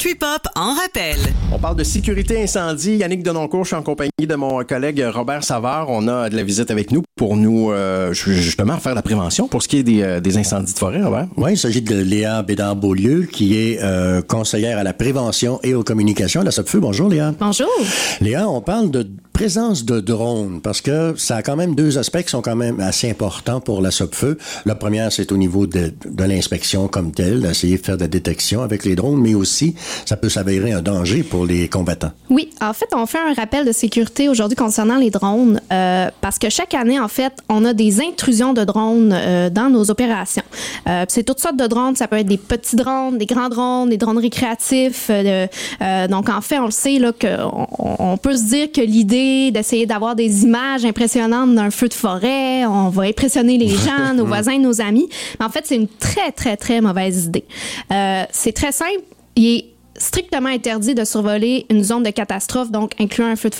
Country-pop en rappel. On parle de sécurité incendie. Yannick Denoncourt, je suis en compagnie de mon collègue Robert Savard. On a de la visite avec nous pour nous, justement, faire la prévention pour ce qui est des incendies de forêt, Robert. Oui, il s'agit de Léa Bédard-Beaulieu, qui est conseillère à la prévention et aux communications à la SOPFEU. Bonjour, Léa. Bonjour. Léa, on parle de présence de drones parce que ça a quand même deux aspects qui sont quand même assez importants pour la SOPFEU. La première, c'est au niveau de l'inspection comme telle, d'essayer de faire de la détection avec les drones, mais aussi, ça peut s'avérer un danger pour les combattants. Oui, en fait, on fait un rappel de sécurité aujourd'hui concernant les drones parce que chaque année, en fait, on a des intrusions de drones dans nos opérations. C'est toutes sortes de drones. Ça peut être des petits drones, des grands drones, des drones récréatifs. Donc, en fait, on le sait là, qu'on peut se dire que l'idée d'essayer d'avoir des images impressionnantes d'un feu de forêt, on va impressionner les gens, nos voisins, nos amis. Mais en fait, c'est une très, très, très mauvaise idée. C'est très simple. Il est strictement interdit de survoler une zone de catastrophe, donc incluant un feu de forêt.